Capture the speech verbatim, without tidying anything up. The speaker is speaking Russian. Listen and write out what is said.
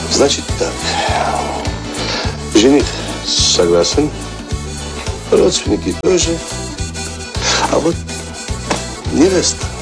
Значит так. Жених согласен. Родственники тоже. А вот невеста